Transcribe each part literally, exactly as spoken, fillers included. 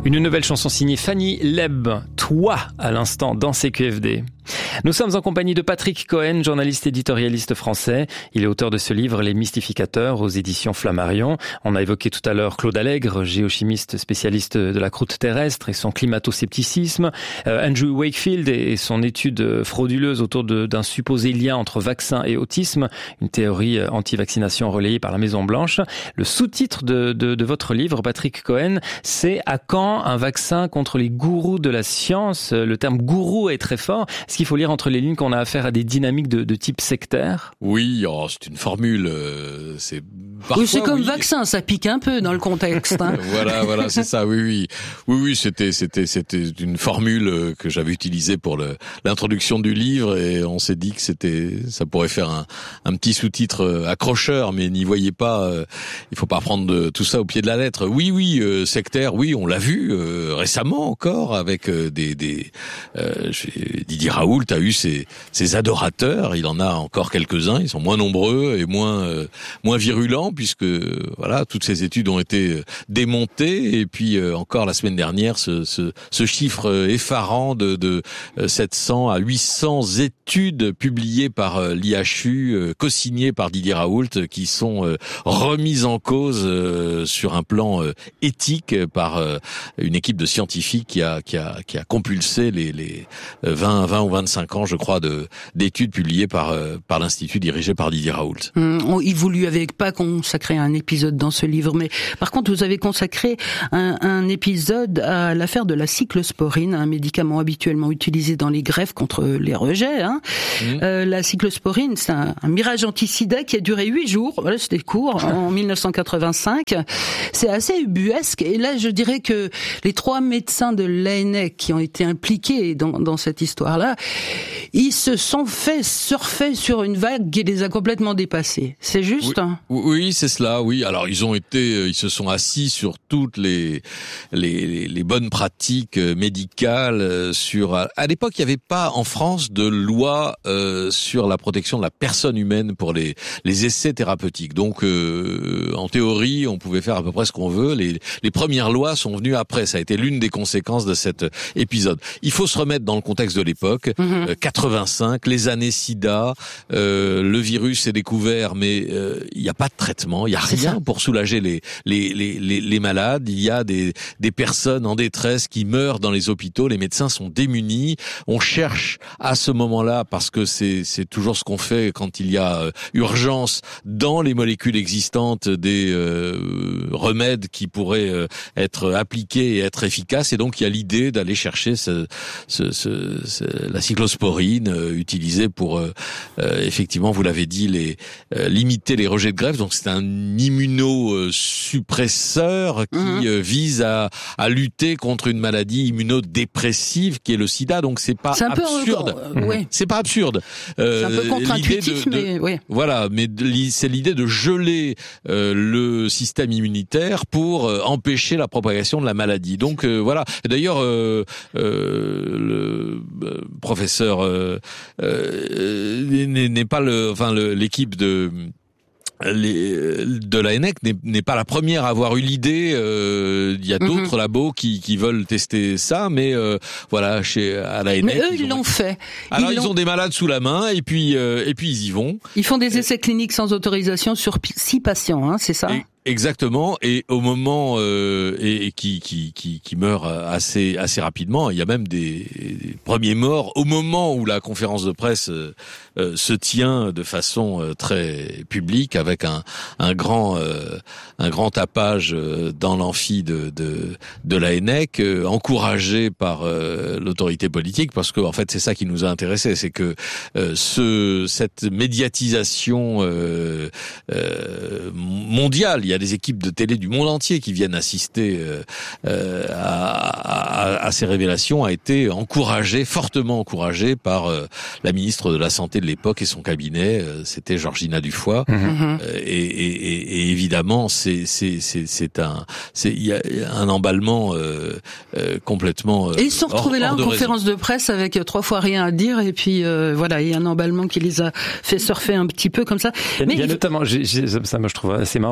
Une nouvelle chanson signée Fanny Leb, Toi, à l'instant dans C Q F D. Nous sommes en compagnie de Patrick Cohen, journaliste éditorialiste français. Il est auteur de ce livre Les Mystificateurs aux éditions Flammarion. On a évoqué tout à l'heure Claude Allègre, géochimiste spécialiste de la croûte terrestre et son climato-scepticisme. Euh, Andrew Wakefield et son étude frauduleuse autour de, d'un supposé lien entre vaccin et autisme, une théorie anti-vaccination relayée par la Maison-Blanche. Le sous-titre de, de, de votre livre, Patrick Cohen, c'est « À quand un vaccin contre les gourous de la science ?» Le terme « gourou » est très fort. Est-ce qu'il faut lire entre les lignes qu'on a affaire à des dynamiques de, de type sectaire? Oui, oh, c'est une formule. Euh, c'est parfois, oui, c'est comme oui. vaccin, ça pique un peu dans le contexte. Hein. voilà, voilà, c'est ça. Oui, oui, oui, oui. C'était, c'était, c'était une formule que j'avais utilisée pour le, l'introduction du livre, et on s'est dit que c'était, ça pourrait faire un, un petit sous-titre accrocheur, mais n'y voyez pas. Euh, il faut pas prendre de, tout ça au pied de la lettre. Oui, oui, euh, sectaire. Oui, on l'a vu euh, récemment encore avec euh, des, des euh, Didier Raoult a eu ses, ses adorateurs, il en a encore quelques-uns, ils sont moins nombreux et moins euh, moins virulents puisque voilà, toutes ces études ont été démontées, et puis euh, encore la semaine dernière ce, ce, ce chiffre effarant de, de sept cents à huit cents études publiées par euh, l'I H U, euh, co-signées par Didier Raoult, qui sont euh, remises en cause euh, sur un plan euh, éthique par euh, une équipe de scientifiques qui a qui a qui a compulsé les les vingt ou vingt-cinq ans, je crois, de d'études publiées par euh, par l'institut dirigé par Didier Raoult. Mmh, il vous lui avez pas consacré un épisode dans ce livre, mais par contre vous avez consacré un, un épisode à l'affaire de la cyclosporine, un médicament habituellement utilisé dans les greffes contre les rejets. Hein. Mmh. Euh, la cyclosporine, c'est un, un mirage anti-sida qui a duré huit jours. Voilà, c'était court, en mille neuf cent quatre-vingt-cinq. C'est assez ubuesque. Et là, je dirais que les trois médecins de l'A N E C qui ont été impliqués dans, dans cette histoire-là, ils se sont fait surfer sur une vague qui les a complètement dépassés. C'est juste? Oui, oui, c'est cela, oui. Alors, ils ont été, ils se sont assis sur toutes les, les, les bonnes pratiques médicales sur, à l'époque, il n'y avait pas en France de loi euh, sur la protection de la personne humaine pour les, les essais thérapeutiques. Donc, euh, en théorie, on pouvait faire à peu près ce qu'on veut. Les, les premières lois sont venues après. Ça a été l'une des conséquences de cet épisode. Il faut se remettre dans le contexte de l'époque. Mmh. quatre-vingt-cinq, les années sida, euh, le virus est découvert, mais il euh, n'y a pas de traitement, il n'y a rien pour soulager les, les les les les malades. Il y a des des personnes en détresse qui meurent dans les hôpitaux. Les médecins sont démunis. On cherche à ce moment-là, parce que c'est c'est toujours ce qu'on fait quand il y a euh, urgence, dans les molécules existantes, des euh, remèdes qui pourraient euh, être appliqués et être efficaces. Et donc il y a l'idée d'aller chercher ce, ce, ce, ce la cyclosporine euh, utilisée pour euh, euh, effectivement, vous l'avez dit, les euh, limiter les rejets de greffe. Donc c'est un immunosuppresseur qui mmh. euh, vise à à lutter contre une maladie immunodépressive qui est le sida. Donc c'est pas c'est un absurde. Peu, euh, oui. C'est pas absurde. Euh, c'est un peu contre-intuitif, de, de, mais oui. Voilà, mais c'est l'idée de geler euh, le système immunitaire pour euh, empêcher la propagation de la maladie. Donc euh, voilà. D'ailleurs, euh, euh, le euh, professeur euh, euh, n'est pas le, enfin le, l'équipe de Les, de l'A N E C n'est pas la première à avoir eu l'idée. Euh, il y a d'autres mmh. labos qui, qui veulent tester ça, mais euh, voilà, chez à l'A N E C. Mais eux, ils, ils l'ont fait. Alors ils, ils ont des malades sous la main, et puis euh, et puis ils y vont. Ils font des essais cliniques sans autorisation sur six patients, hein, c'est ça? Et, Exactement, et au moment euh, et, et qui qui qui qui meurt assez assez rapidement. Il y a même des, des premiers morts au moment où la conférence de presse euh, euh, se tient de façon euh, très publique, avec un un grand euh, un grand tapage euh, dans l'amphi de de de l'A N E C, euh, encouragé par euh, l'autorité politique, parce que en fait c'est ça qui nous a intéressés, c'est que euh, ce cette médiatisation euh, euh, mondiale, il y a des équipes de télé du monde entier qui viennent assister euh, euh, à, à, à ces révélations, a été encouragée, fortement encouragée par euh, la ministre de la Santé de l'époque et son cabinet. Euh, c'était Georgina Dufoy. Mmh. Euh, et, et, et évidemment, c'est c'est c'est c'est un c'est il y a un emballement euh, euh, complètement. Euh, et ils se sont retrouvés là en conférence de presse avec trois fois rien à dire, et puis euh, voilà, il y a un emballement qui les a fait surfer un petit peu comme ça. Il y a, Mais il y a il... notamment, j'ai, j'ai, ça moi je trouve assez marrant. Il y a le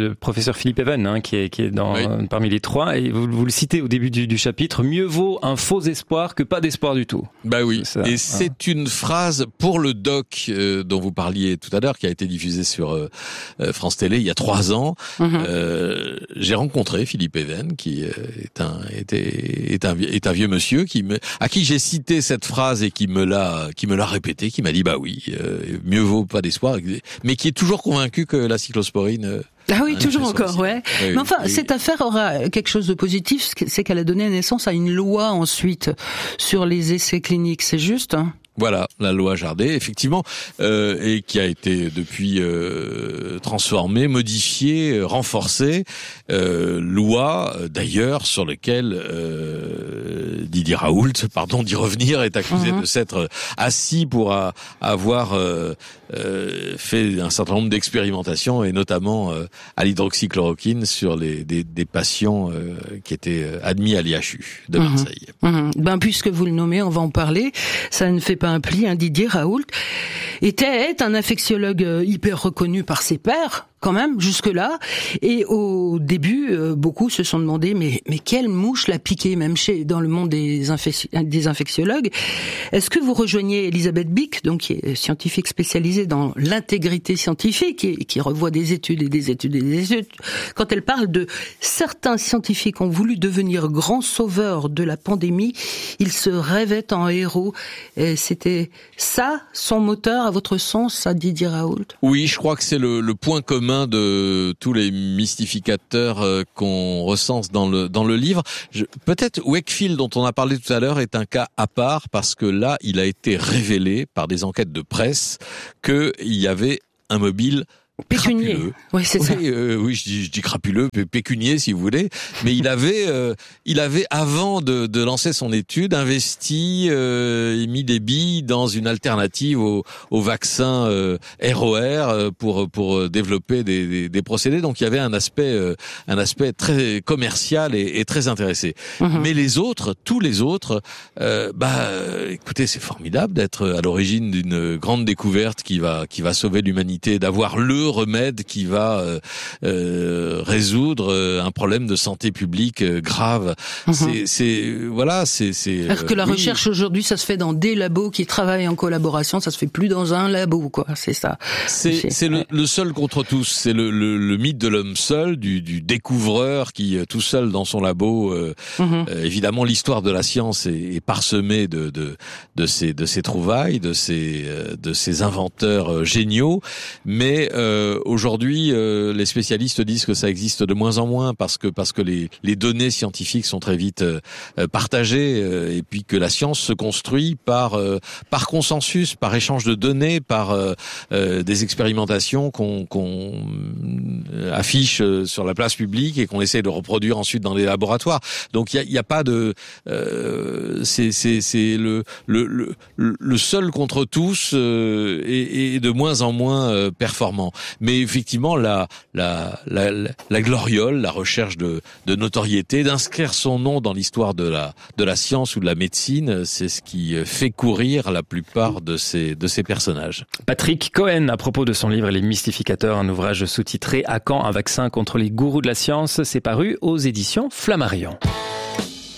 le professeur Philippe Even, hein, qui est, qui est dans, oui. parmi les trois, et vous, vous le citez au début du, du chapitre, mieux vaut un faux espoir que pas d'espoir du tout. Bah oui, c'est ça, et hein. c'est une phrase pour le doc euh, dont vous parliez tout à l'heure, qui a été diffusé sur euh, France Télé il y a trois ans. Mm-hmm. Euh, j'ai rencontré Philippe Even, qui euh, est un est, est un est un vieux monsieur qui me à qui j'ai cité cette phrase et qui me l'a qui me l'a répété, qui m'a dit bah oui, euh, mieux vaut pas d'espoir, mais qui est toujours convaincu que la cyclosporine euh, Ah oui, toujours encore, ouais. Oui, mais enfin, oui. cette affaire aura quelque chose de positif, c'est qu'elle a donné naissance à une loi ensuite sur les essais cliniques, c'est juste, hein? Voilà, la loi Jardé, effectivement, euh, et qui a été depuis euh, transformée, modifiée, renforcée. Euh, loi, d'ailleurs, sur laquelle euh, Didier Raoult, pardon d'y revenir, est accusé mmh. de s'être assis pour a, avoir euh, euh, fait un certain nombre d'expérimentations, et notamment euh, à l'hydroxychloroquine sur les des, des patients euh, qui étaient admis à l'I H U de Marseille. Mmh. Mmh. Ben, puisque vous le nommez, on va en parler. Ça ne fait pas un pli, hein. Didier Raoult était est un infectiologue hyper reconnu par ses pairs, quand même, jusque-là. Et au début, euh, beaucoup se sont demandé, mais, mais quelle mouche l'a piqué, même chez, dans le monde des, infec- des infectiologues. Est-ce que vous rejoignez Elisabeth Bick, donc, qui est scientifique spécialisée dans l'intégrité scientifique, et qui revoit des études et des études et des études, quand elle parle de certains scientifiques ont voulu devenir grands sauveurs de la pandémie, ils se rêvaient en héros. Et c'était ça, son moteur, à votre sens, à Didier Raoult? Oui, je crois que c'est le, le point commun de tous les mystificateurs euh, qu'on recense dans le dans le livre. Je, peut-être Wakefield, dont on a parlé tout à l'heure, est un cas à part, parce que là, il a été révélé par des enquêtes de presse qu'il y avait un mobile pécunier. Oui, c'est oui, ça. Euh, oui, je dis, je dis crapuleux, pécunier si vous voulez. Mais il avait, euh, il avait avant de, de lancer son étude, investi euh, et mis des billes dans une alternative au, au vaccin euh, R O R pour pour développer des, des, des procédés. Donc il y avait un aspect, euh, un aspect très commercial et, et très intéressé. Mm-hmm. Mais les autres, tous les autres, euh, bah, écoutez, c'est formidable d'être à l'origine d'une grande découverte qui va qui va sauver l'humanité, d'avoir le remède qui va euh, euh, résoudre euh, un problème de santé publique euh, grave. Mmh. C'est, c'est voilà, c'est. c'est Alors que la oui. recherche aujourd'hui, ça se fait dans des labos qui travaillent en collaboration. Ça se fait plus dans un labo, quoi. C'est ça. C'est, c'est, c'est le, le seul contre tous. C'est le, le, le mythe de l'homme seul, du, du découvreur qui tout seul dans son labo. Euh, mmh. euh, évidemment, l'histoire de la science est, est parsemée de de de ces de ces trouvailles, de ces de ces inventeurs géniaux, mais euh, Euh, aujourd'hui, euh, les spécialistes disent que ça existe de moins en moins parce que parce que les les données scientifiques sont très vite euh, partagées euh, et puis que la science se construit par euh, par consensus, par échange de données, par euh, euh, des expérimentations qu'on qu'on affiche sur la place publique et qu'on essaie de reproduire ensuite dans les laboratoires. Donc il y a il y a pas de euh, c'est c'est c'est le le le le seul contre tous euh, et, et de moins en moins euh, performant. Mais effectivement, la, la, la, la gloriole, la recherche de, de notoriété, d'inscrire son nom dans l'histoire de la, de la science ou de la médecine, c'est ce qui fait courir la plupart de ces, de ces personnages. Patrick Cohen, à propos de son livre Les Mystificateurs, un ouvrage sous-titré « À quand un vaccin contre les gourous de la science ?» c'est paru aux éditions Flammarion.